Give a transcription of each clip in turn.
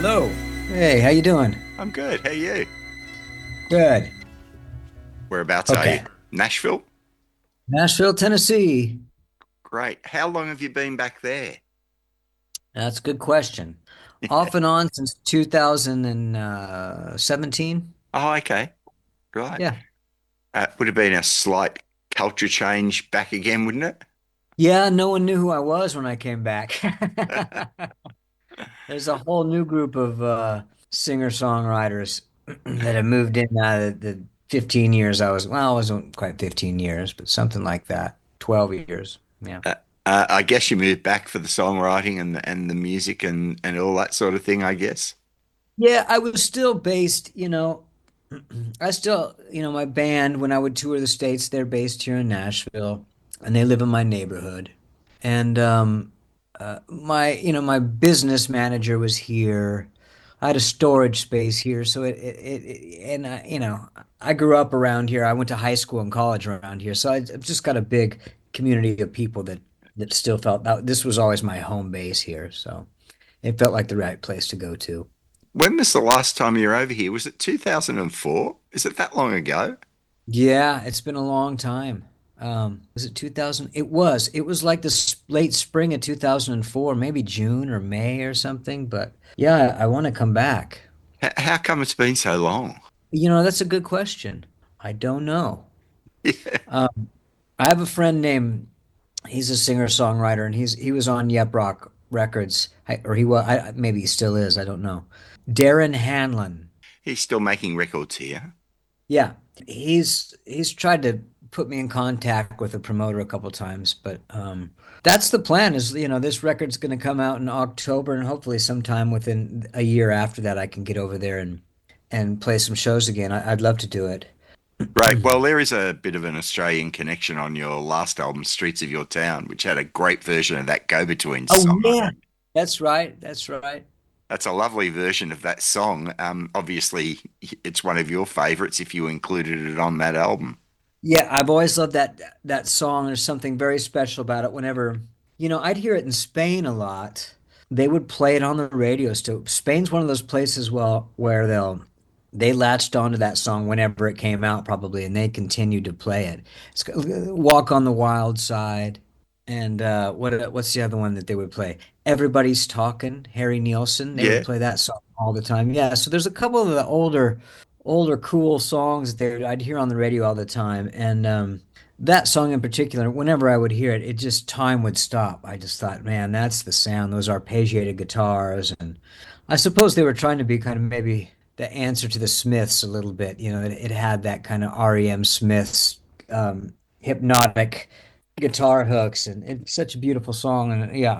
Hello. Hey, how you doing? I'm good. How are you? Good. Whereabouts are you? Okay. Nashville? Nashville, Tennessee. Great. How long have you been back there? That's a good question. Off and on since 2017. Oh, okay. Right. Yeah. Would have been a slight culture change back again, wouldn't it? Yeah, no one knew who I was when I came back. There's a whole new group of singer-songwriters that have moved in the 15 years I wasn't quite 15 years, but something like that. 12 years. Yeah. Uh, I guess you moved back for the songwriting and the music and all that sort of thing, I guess. Yeah, I was still based, I still, my band, when I would tour the States, they're based here in Nashville and they live in my neighborhood. And my business manager was here. I had a storage space here. So and I grew up around here. I went to high school and college around here. So I've just got a big community of people that still felt that this was always my home base here. So it felt like the right place to go to. When was the last time you were over here? Was it 2004? Is it that long ago? Yeah, it's been a long time. Was it 2000? It was. It was like the late spring of 2004, maybe June or May or something. But yeah, I want to come back. How come it's been so long? That's a good question. I don't know. Yeah. Um, I have a friend named, he's a singer-songwriter, and he was on Yep Rock Records, or he was, maybe he still is. I don't know. Darren Hanlon. He's still making records here. Yeah, he's tried to put me in contact with a promoter a couple times, but that's the plan is, this record's going to come out in October and hopefully sometime within a year after that I can get over there and play some shows again. I'd love to do it. Right. Well, there is a bit of an Australian connection on your last album, Streets of Your Town, which had a great version of that Go-Between Oh song on yeah, it. that's right. That's right. That's a lovely version of that song. Obviously, it's one of your favorites if you included it on that album. Yeah, I've always loved that song. There's something very special about it. Whenever, I'd hear it in Spain a lot. They would play it on the radio still. Spain's one of those places, well, where they latched onto that song whenever it came out, probably, and they continued to play it. It's Walk on the Wild Side, and what's the other one that they would play? Everybody's Talking, Harry Nilsson. They would Yeah. play that song all the time. Yeah, so there's a couple of the older cool songs that I'd hear on the radio all the time, and that song in particular, whenever I would hear it, it just time would stop. I just thought, man, that's the sound. Those arpeggiated guitars, and I suppose they were trying to be kind of maybe the answer to the Smiths a little bit. It had that kind of REM Smiths hypnotic guitar hooks, and it's such a beautiful song. And yeah,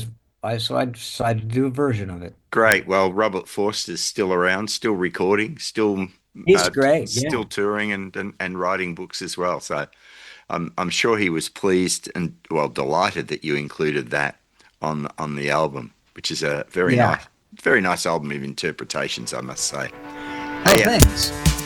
I decided to do a version of it. Great. Well, Robert Forster's still around, still recording, He's great. Yeah. still touring and writing books as well. So I'm sure he was pleased and well delighted that you included that on the album, which is a Yeah. very nice album of interpretations, I must say. Oh, Hey, thanks.